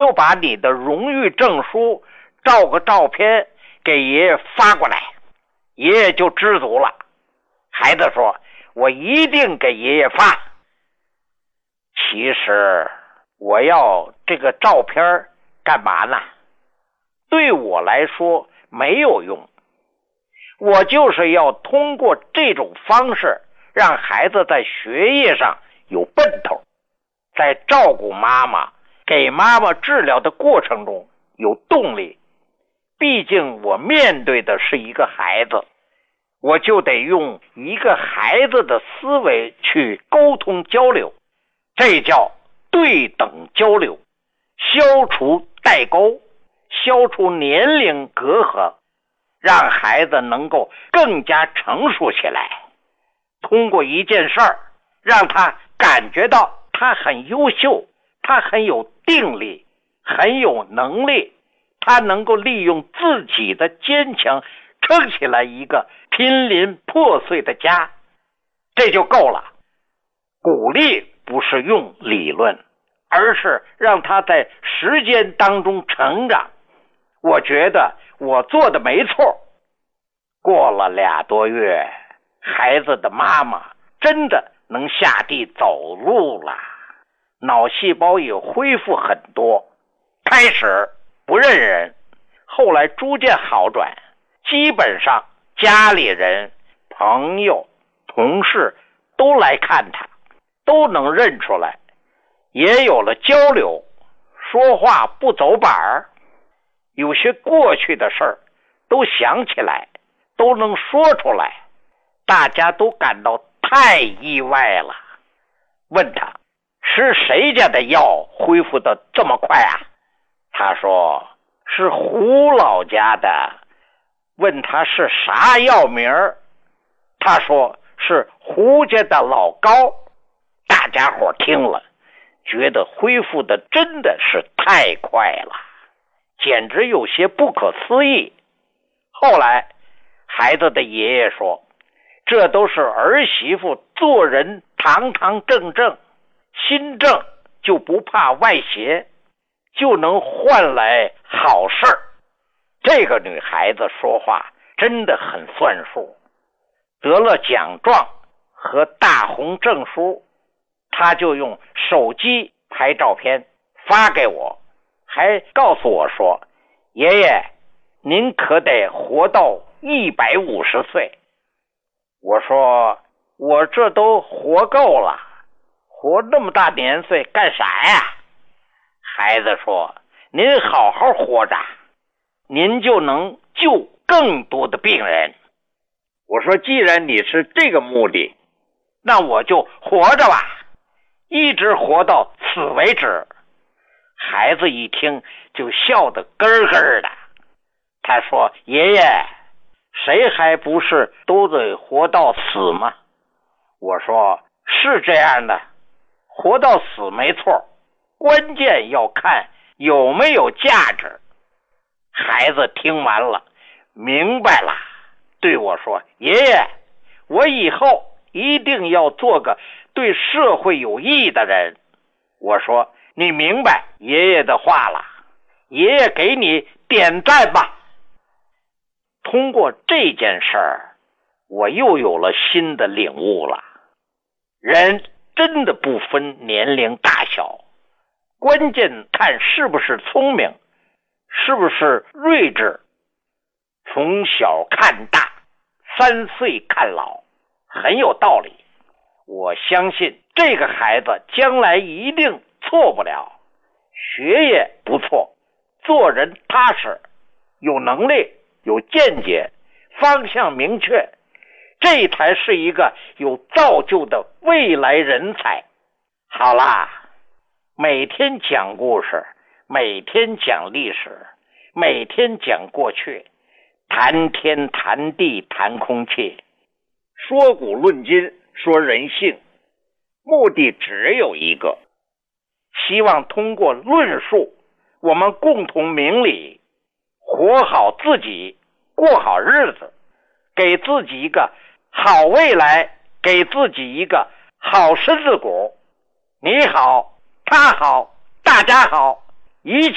就把你的荣誉证书照个照片给爷爷发过来，爷爷就知足了。孩子说，我一定给爷爷发。其实我要这个照片干嘛呢？对我来说没有用，我就是要通过这种方式让孩子在学业上有奔头，在照顾妈妈给妈妈治疗的过程中有动力。毕竟我面对的是一个孩子，我就得用一个孩子的思维去沟通交流，这叫对等交流，消除代沟，消除年龄隔阂，让孩子能够更加成熟起来。通过一件事儿，让他感觉到他很优秀，他很有定力，很有能力，他能够利用自己的坚强撑起来一个濒临破碎的家，这就够了。鼓励不是用理论，而是让他在时间当中成长。我觉得我做的没错。过了2多月，孩子的妈妈真的能下地走路了，脑细胞也恢复很多，开始不认人，后来逐渐好转，基本上家里人、朋友、同事都来看他，都能认出来，也有了交流，说话不走板儿，有些过去的事儿都想起来，都能说出来，大家都感到太意外了。问他是谁家的药恢复的这么快啊？他说是胡老家的。问他是啥药名儿？他说是胡家的老高。大家伙听了，觉得恢复的真的是太快了，简直有些不可思议。后来孩子的爷爷说，这都是儿媳妇做人堂堂正正，心正就不怕外邪，就能换来好事儿。这个女孩子说话真的很算数，得了奖状和大红证书，她就用手机拍照片发给我，还告诉我说，爷爷您可得活到150岁。我说我这都活够了，活那么大年岁干啥呀？孩子说，您好好活着，您就能救更多的病人。我说既然你是这个目的，那我就活着吧，一直活到死为止。孩子一听就笑得咯咯的，他说，爷爷谁还不是都得活到死吗？我说是这样的，活到死没错，关键要看有没有价值。孩子听完了明白了，对我说，爷爷我以后一定要做个对社会有益的人。我说你明白爷爷的话了，爷爷给你点赞吧。通过这件事儿，我又有了新的领悟了。人真的不分年龄大小，关键看是不是聪明，是不是睿智。从小看大，3岁看老，很有道理。我相信这个孩子将来一定错不了，学业不错，做人踏实，有能力，有见解，方向明确，这才是一个有造就的未来人才。好啦，每天讲故事，每天讲历史，每天讲过去，谈天谈地谈空气，说古论今，说人性，目的只有一个，希望通过论述，我们共同明理，活好自己，过好日子，给自己一个好未来，给自己一个好身子骨。你好，他好，大家好，一切